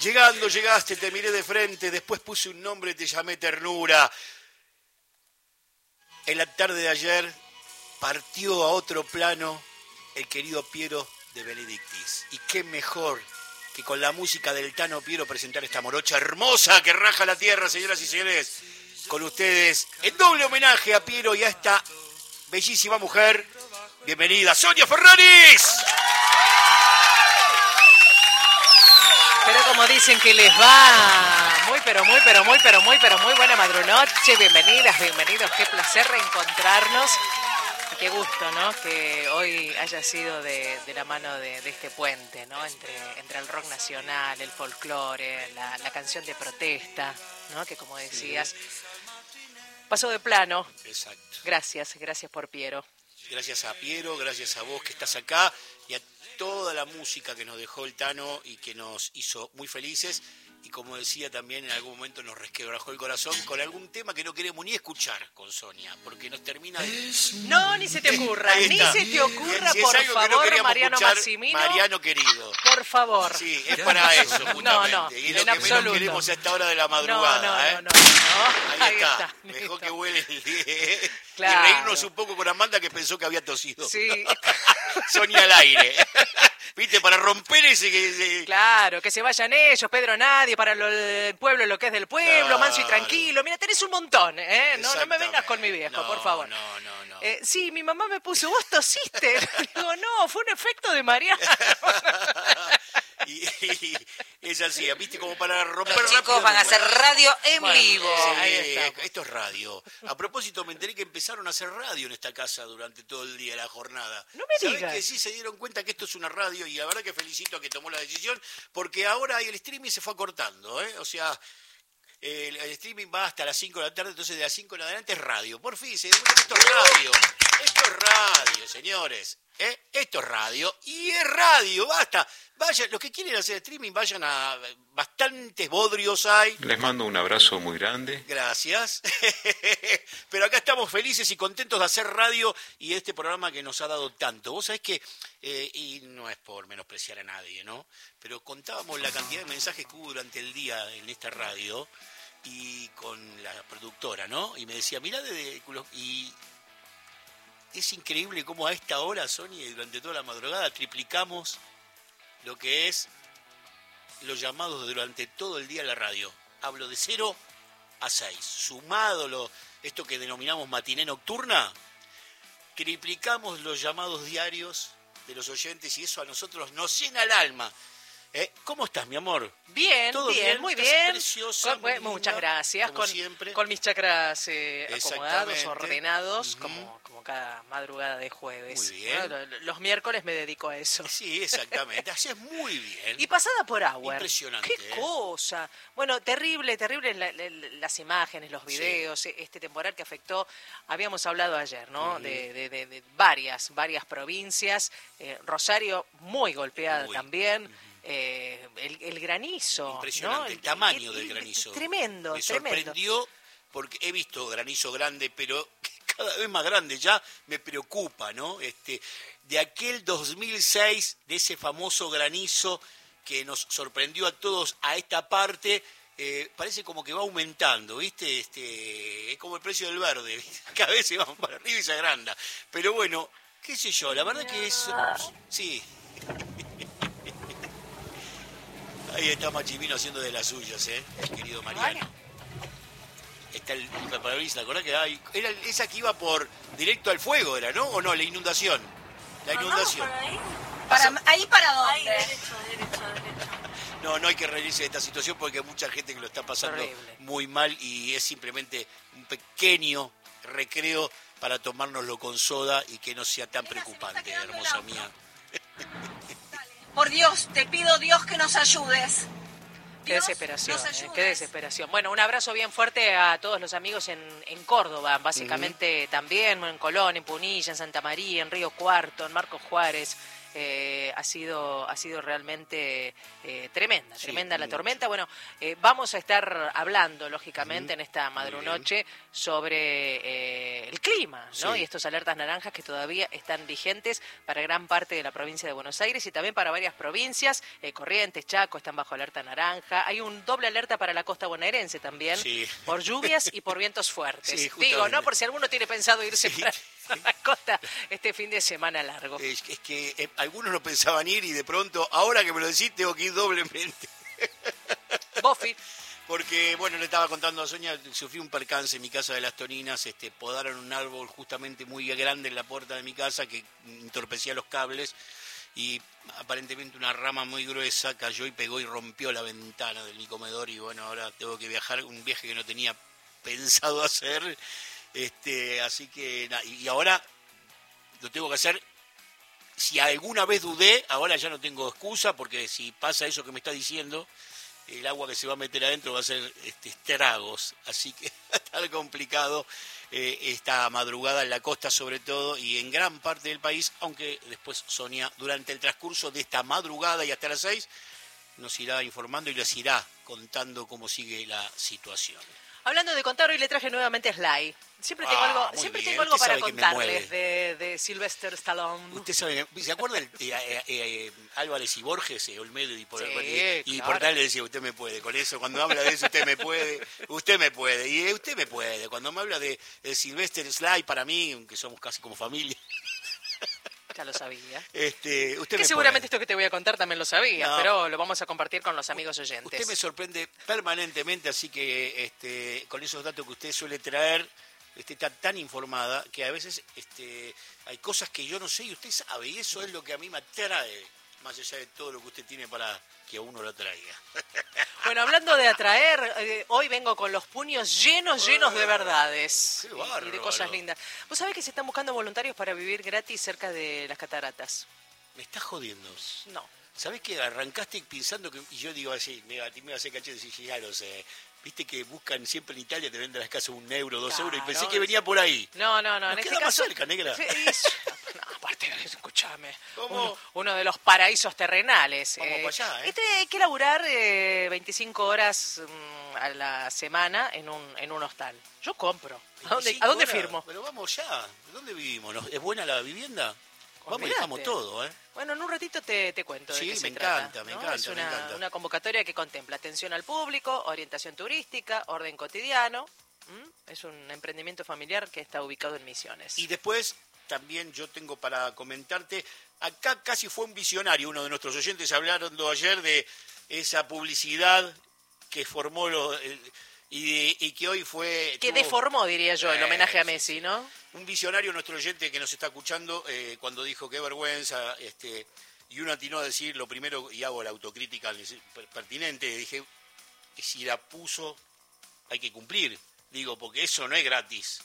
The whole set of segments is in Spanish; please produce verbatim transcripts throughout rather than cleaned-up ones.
Llegando, llegaste, te miré de frente, después puse un nombre, te llamé ternura. En la tarde de ayer partió a otro plano el querido Piero de Benedictis. Y qué mejor que con la música del Tano Piero presentar esta morocha hermosa que raja la tierra, señoras y señores. Con ustedes, en doble homenaje a Piero y a esta bellísima mujer. Bienvenida, Sonia Ferraris. Pero como dicen que les va, muy, pero muy, pero muy, pero muy, pero muy buena madrunoche. Bienvenidas, bienvenidos. Qué placer reencontrarnos. Y qué gusto, ¿no? Que hoy haya sido de, de la mano de, de este puente, ¿no? Entre, entre el rock nacional, el folclore, la, la canción de protesta, ¿no? Que como decías, pasó de plano. Exacto. Gracias, gracias por Piero. Gracias a Piero, gracias a vos que estás acá y a toda la música que nos dejó el Tano y que nos hizo muy felices. Y como decía también, en algún momento nos resquebrajó el corazón con algún tema que no queremos ni escuchar con Sonia, porque nos termina... De... No, ni se te ocurra, ni se te ocurra, si por favor, no Mariano Massimino. Mariano querido. Por favor. Sí, es para eso, justamente. No, no, y lo en que absoluto. menos queremos a esta hora de la madrugada. No, no, ¿eh? no, no, no. Ahí, Ahí está. está. Mejor listo. que huele el día. Claro. Y reírnos un poco con Amanda, que pensó que había tosido. Sí. Sonia al aire. ¿Viste? Para romper ese... ese... Claro, que se vayan ellos, Pedro nadie, para lo, el pueblo lo que es del pueblo, claro. Manso y tranquilo. Mira, tenés un montón, ¿eh? No, no me vengas con mi viejo, no, por favor. No, no, no. Eh, sí, mi mamá me puso, ¿vos tosiste? Digo, no, fue un efecto de Mariano. y, y es así, ¿viste? Como para romper... Los chicos van a hacer radio en bueno, vivo. Sí, ahí está. Esto es radio. A propósito, me enteré que empezaron a hacer radio en esta casa durante todo el día, la jornada. No me ¿Sabés digas. que sí se dieron cuenta que esto es una radio? Y la verdad que felicito a que tomó la decisión, porque ahora el streaming se fue acortando, ¿eh? O sea... El, el streaming va hasta las cinco de la tarde, entonces de las cinco en adelante es radio. Por fin, se dio cuenta que esto es radio. Esto es radio, señores. ¿Eh? Esto es radio. Y es radio, basta. Vayan, los que quieren hacer streaming, vayan a... Bastantes bodrios hay. Les mando un abrazo muy grande. Gracias. Pero acá estamos felices y contentos de hacer radio y este programa que nos ha dado tanto. Vos sabés que, eh, y no es por menospreciar a nadie, ¿no? Pero contábamos la cantidad de mensajes que hubo durante el día en esta radio y con la productora, ¿no? Y me decía, mirá, de, y es increíble cómo a esta hora, Sonia, y durante toda la madrugada triplicamos lo que es los llamados durante todo el día a la radio. Hablo de cero a seis. Sumado lo, esto que denominamos matiné nocturna, triplicamos los llamados diarios de los oyentes y eso a nosotros nos llena el alma. ¿Eh? ¿Cómo estás, mi amor? Bien, ¿Todo bien, bien? muy ¿Estás bien. preciosa, Con, muy bueno, muchas linda, gracias. como Con, siempre. con mis chakras eh, acomodados, Exactamente. ordenados, Uh-huh. como, como cada madrugada de jueves. Muy bien. Bueno, los miércoles me dedico a eso. Sí, exactamente. Haces muy bien. Y pasada por agua. Impresionante. Qué ¿eh? cosa. Bueno, terrible, terrible la, la, las imágenes, los videos, sí. Este temporal que afectó, habíamos hablado ayer, ¿no? Uh-huh. de, de, de, de varias, varias provincias. Eh, Rosario muy golpeada muy. también. Uh-huh. Eh, el, el granizo. Impresionante, ¿no? el, el tamaño el, del el, granizo. Tremendo, Me tremendo. sorprendió porque he visto granizo grande, pero cada vez más grande ya me preocupa, ¿no? Este, de aquel dos mil seis, de ese famoso granizo que nos sorprendió a todos a esta parte, eh, parece como que va aumentando, ¿viste? Este, es como el precio del verde, ¿viste? Cada vez se va para arriba y se agranda. Pero bueno, qué sé yo, la verdad que es... Sí. Ahí está Machimino haciendo de las suyas, ¿eh? El querido Mariano. Está el parabrisas, ¿te acordás que hay? Era esa que iba por directo al fuego, ¿era, no? ¿O no? La inundación. La inundación. ¿Por ahí? Para, ¿Ahí para dónde? Ahí, derecho, derecho, derecho. No, no hay que reírse de esta situación porque hay mucha gente que lo está pasando horrible, muy mal y es simplemente un pequeño recreo para tomárnoslo con soda y que no sea tan preocupante, hermosa mía. Por Dios, te pido, Dios, que nos ayudes. Qué desesperación, eh, qué desesperación. Bueno, un abrazo bien fuerte a todos los amigos en, en Córdoba, básicamente uh-huh. también, en Colón, en Punilla, en Santa María, en Río Cuarto, en Marcos Juárez, eh, ha sido ha sido realmente eh, tremenda, Sí, tremenda la mucho. tormenta. Bueno, eh, vamos a estar hablando, lógicamente, Ujú. en esta Muy madrunoche sobre eh, el clima, ¿no? Sí. Y estos alertas naranjas que todavía están vigentes para gran parte de la provincia de Buenos Aires y también para varias provincias. Eh, Corrientes, Chaco están bajo alerta naranja. Hay un doble alerta para la costa bonaerense también, Sí. por lluvias y por vientos fuertes. Sí, Digo, justamente. ¿no? Por si alguno tiene pensado irse Sí. para la costa este fin de semana largo. Es, es que eh, algunos no pensaban ir y de pronto, ahora que me lo decís, tengo que ir doblemente. Bofi. Porque, bueno, le estaba contando a Sonia, sufrí un percance en mi casa de Las Toninas, este, podaron un árbol justamente muy grande en la puerta de mi casa que entorpecía los cables y aparentemente una rama muy gruesa cayó y pegó y rompió la ventana de mi comedor y bueno, ahora tengo que viajar, un viaje que no tenía pensado hacer, este, así que, na- y ahora lo tengo que hacer. Si alguna vez dudé, ahora ya no tengo excusa, porque si pasa eso que me está diciendo, el agua que se va a meter adentro va a ser este, estragos. Así que va a estar complicado eh, esta madrugada en la costa sobre todo y en gran parte del país, aunque después Sonia, durante el transcurso de esta madrugada y hasta las seis, nos irá informando y les irá contando cómo sigue la situación. Hablando de contar, hoy le traje nuevamente a Sly. Siempre tengo Ah, algo, muy siempre bien. tengo algo Usted para sabe que me contarles mueve. de, de Sylvester Stallone. Usted sabe, ¿se acuerdan de eh, eh, eh, Álvarez y Borges, eh, Olmedo y por, Sí, y, y claro. Portal le decía, usted me puede, con eso, cuando habla de eso, usted me puede, usted me puede, y eh, usted me puede, cuando me habla de, de Sylvester Sly, para mí, aunque somos casi como familia, Ya lo sabía. este, usted Que me seguramente puede. esto que te voy a contar también lo sabías, No. pero lo vamos a compartir con los amigos oyentes. Usted me sorprende permanentemente, así que este, con esos datos que usted suele traer, este, está tan informada que a veces este, hay cosas que yo no sé y usted sabe, y eso es lo que a mí me atrae, más allá de todo lo que usted tiene para que a uno lo traiga. Bueno, hablando de atraer, eh, hoy vengo con los puños llenos, llenos de verdades Qué y- y, de bárbaro. cosas lindas. ¿Vos sabés que se están buscando voluntarios para vivir gratis cerca de las cataratas? Me está jodiendo. No. ¿Sabés que arrancaste pensando que... Y yo digo así, me, me iba a hacer cachete y dije, ya lo sé. Viste que buscan siempre en Italia, te venden las casas un euro, dos Claro. euros, y pensé que venía por ahí. No, no, no. Nos En este queda más caso. cerca, negra. Sí, es- No, aparte, escúchame. ¿Cómo? Uno, uno de los paraísos terrenales. Vamos para allá, ¿eh? Este hay que laburar eh, veinticinco horas mm, a la semana en un, en un hostal. Yo compro. ¿A dónde, veinticinco ¿a dónde horas. firmo? Pero vamos ya. ¿Dónde vivimos? ¿No? ¿Es buena la vivienda? Vamos y Olvídate. dejamos todo, ¿eh? Bueno, en un ratito te, te cuento de Sí, qué se me trata, encanta, me ¿no? encanta, Es me una, encanta. una convocatoria que contempla atención al público, orientación turística, orden cotidiano. ¿Mm? Es un emprendimiento familiar que está ubicado en Misiones. Y después también yo tengo para comentarte, acá casi fue un visionario, uno de nuestros oyentes hablaron ayer de esa publicidad que formó lo, el- y, y que hoy fue... Que tuvo- deformó, diría yo, el Eh, homenaje a sí, Messi, sí. ¿no? Un visionario, nuestro oyente que nos está escuchando, eh, cuando dijo qué vergüenza, este, y uno atinó a decir lo primero, y hago la autocrítica per- pertinente, dije, si la puso, hay que cumplir, digo, porque eso no es gratis.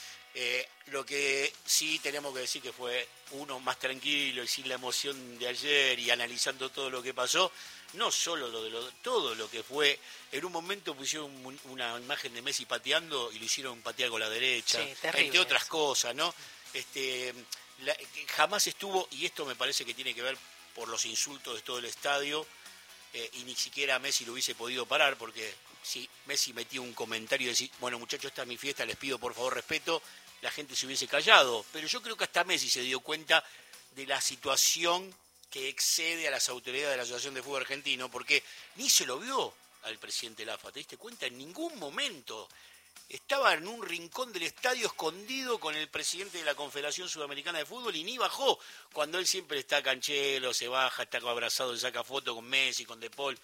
Eh, lo que sí tenemos que decir que fue uno más tranquilo y sin la emoción de ayer y analizando todo lo que pasó, no solo lo de lo, todo lo que fue, en un momento pusieron un- una imagen de Messi pateando y lo hicieron patear con la derecha, Sí, terrible entre otras eso. cosas, ¿no? Este, la- jamás estuvo, y esto me parece que tiene que ver por los insultos de todo el estadio, eh, y ni siquiera Messi lo hubiese podido parar, porque si Messi metía un comentario y decía, bueno muchachos, esta es mi fiesta, les pido por favor respeto, la gente se hubiese callado. Pero yo creo que hasta Messi se dio cuenta de la situación que excede a las autoridades de la Asociación de Fútbol Argentino, porque ni se lo vio al presidente Lafa, ¿te diste cuenta? En ningún momento. Estaba en un rincón del estadio escondido con el presidente de la Confederación Sudamericana de Fútbol y ni bajó, cuando él siempre está canchero, se baja, está abrazado, se saca foto con Messi, con De Paul.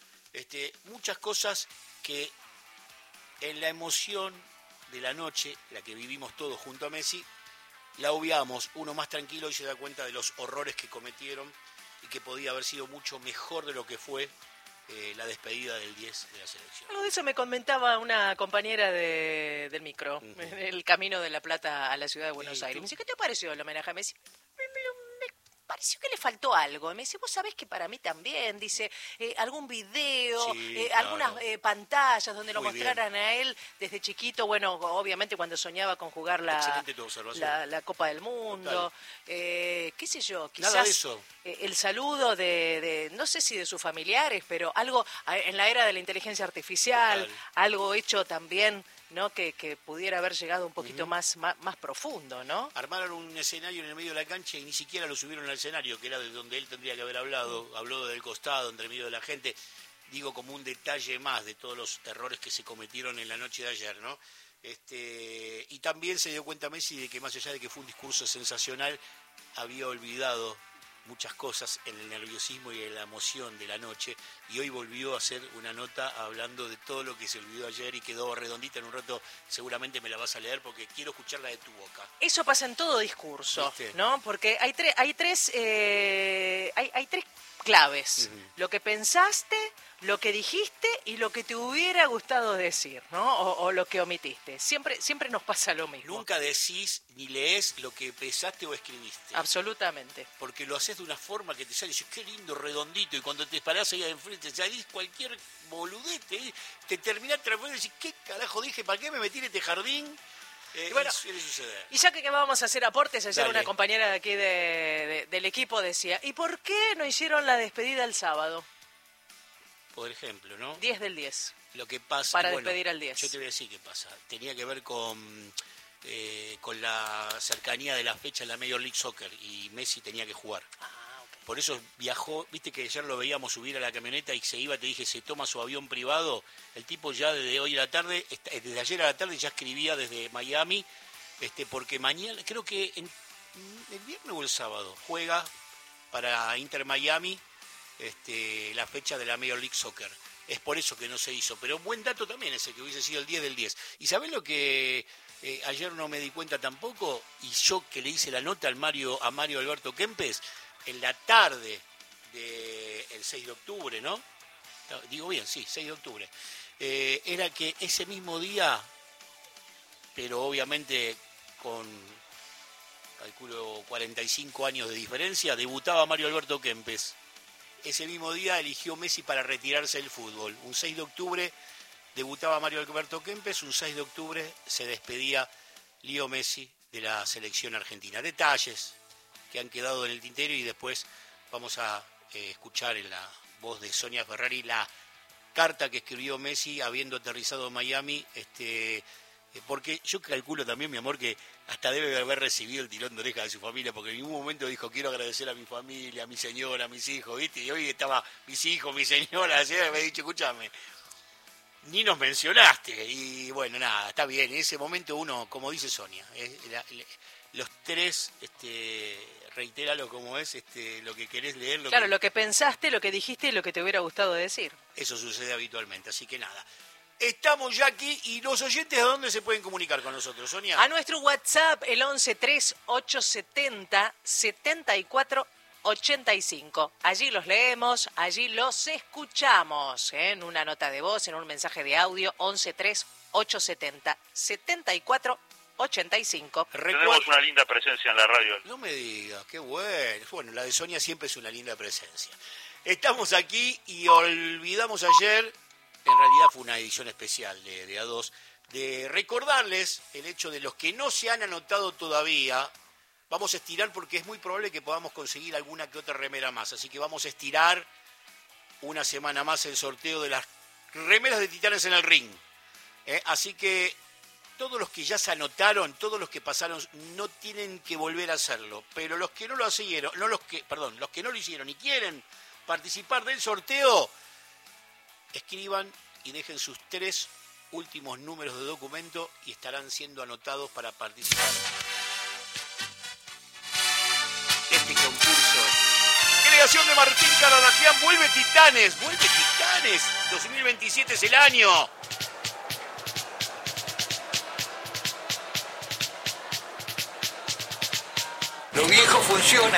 Este, muchas cosas que en la emoción de la noche, la que vivimos todos junto a Messi, la obviamos. Uno más tranquilo y se da cuenta de los horrores que cometieron y que podía haber sido mucho mejor de lo que fue eh, la despedida del diez de la selección. Algo de eso me comentaba una compañera de, del micro, Ujú. en el camino de La Plata a la ciudad de Buenos Sí, Aires. tú- Me dice, ¿qué te pareció el homenaje a Messi? Me, me- me pareció que le faltó algo. Me dice, vos sabés que para mí también, dice, eh, algún video, Sí, eh, claro. algunas eh, pantallas donde lo Muy mostraran a él desde chiquito, bueno, obviamente cuando soñaba con jugar la, Excelente tu observación. la, la Copa del Mundo, eh, qué sé yo, quizás Nada de eso. eh, el saludo de, de, no sé si de sus familiares, pero algo a- en la era de la inteligencia artificial, Total. algo hecho también, ¿no? Que, que pudiera haber llegado un poquito más, más, más profundo, ¿no? Armaron un escenario en el medio de la cancha y ni siquiera lo subieron al escenario, que era de donde él tendría que haber hablado. Mm. Habló del costado, entre medio de la gente. Digo, como un detalle más de todos los errores que se cometieron en la noche de ayer, ¿no? Este, y también se dio cuenta Messi de que más allá de que fue un discurso sensacional, había olvidado muchas cosas en el nerviosismo y en la emoción de la noche, y hoy volvió a hacer una nota hablando de todo lo que se olvidó ayer y quedó redondita. En un rato seguramente me la vas a leer porque quiero escucharla de tu boca. Eso pasa en todo discurso, ¿Viste? ¿no? Porque hay, tres hay tres eh, hay, hay tres claves. Ujú. Lo que pensaste, lo que dijiste y lo que te hubiera gustado decir, ¿no? O, o lo que omitiste. Siempre, siempre nos pasa lo mismo. Nunca decís ni lees lo que pensaste o escribiste. Absolutamente. Porque lo haces de una forma que te sale, dices, qué lindo, redondito, y cuando te parás ahí enfrente, salís cualquier boludez, te, te terminás transformando y decís, ¿qué carajo dije? ¿Para qué me metí en este jardín? Eh, Y bueno, y suele suceder. Y ya que que vamos a hacer aportes, ayer Dale. una compañera de aquí de, de- del equipo decía, ¿y por qué no hicieron la despedida el sábado? Por ejemplo, ¿no? diez del diez. Lo que pasa... Para bueno, despedir al diez. Yo te voy a decir qué pasa. Tenía que ver con, eh, con la cercanía de la fecha en la Major League Soccer, y Messi tenía que jugar. Ah, ok. Por eso viajó, viste que ayer lo veíamos subir a la camioneta y se iba, te dije, se toma su avión privado. El tipo ya desde hoy a la tarde, está- desde ayer a la tarde ya escribía desde Miami, este, porque mañana, creo que en, el viernes o el sábado, juega para Inter Miami este, la fecha de la Major League Soccer. Es por eso que no se hizo. Pero buen dato también ese, que hubiese sido el diez del diez. ¿Y sabés lo que eh, ayer no me di cuenta tampoco? Y yo que le hice la nota al Mario, a Mario Alberto Kempes, en la tarde del seis de octubre, ¿no? Digo bien, sí, seis de octubre. Eh, era que ese mismo día, pero obviamente con, calculo, cuarenta y cinco años de diferencia, debutaba Mario Alberto Kempes. Ese mismo día eligió Messi para retirarse del fútbol. Un seis de octubre debutaba Mario Alberto Kempes, un seis de octubre se despedía Leo Messi de la selección argentina. Detalles que han quedado en el tintero y después vamos a eh, escuchar en la voz de Sonia Ferrari la carta que escribió Messi habiendo aterrizado en Miami, este, eh, porque yo calculo también, mi amor, que hasta debe haber recibido el tirón de oreja de su familia, porque en ningún momento dijo, quiero agradecer a mi familia, a mi señora, a mis hijos, ¿viste? Y hoy estaba mis hijos, mi señora, así me ha dicho, escúchame, ni nos mencionaste. Y bueno, nada, está bien, en ese momento uno, como dice Sonia, eh, la, la, los tres, este, reitéralo como es, este, lo que querés leer. Lo Claro, que, lo que pensaste, lo que dijiste y lo que te hubiera gustado decir. Eso sucede habitualmente, así que nada. Estamos ya aquí, y los oyentes, ¿a dónde se pueden comunicar con nosotros, Sonia? A nuestro WhatsApp, el once tres ocho setenta setenta y cuatro ochenta y cinco. Allí los leemos, allí los escuchamos, ¿eh? En una nota de voz, en un mensaje de audio, once tres ocho setenta setenta y cuatro ochenta y cinco. Tenemos una linda presencia en la radio. No me digas, qué bueno. Bueno, la de Sonia siempre es una linda presencia. Estamos aquí y olvidamos ayer, en realidad fue una edición especial de, de A dos, de recordarles el hecho de los que no se han anotado todavía. Vamos a estirar porque es muy probable que podamos conseguir alguna que otra remera más. Así que vamos a estirar una semana más el sorteo de las remeras de Titanes en el Ring. ¿Eh? Así que todos los que ya se anotaron, todos los que pasaron, no tienen que volver a hacerlo. Pero los que no lo hicieron, no los que, perdón, los que no lo hicieron y quieren participar del sorteo, escriban y dejen sus tres últimos números de documento y estarán siendo anotados para participar de este concurso. Creación de Martín Caranagian, vuelve Titanes, vuelve Titanes, dos mil veintisiete es el año. Lo viejo funciona.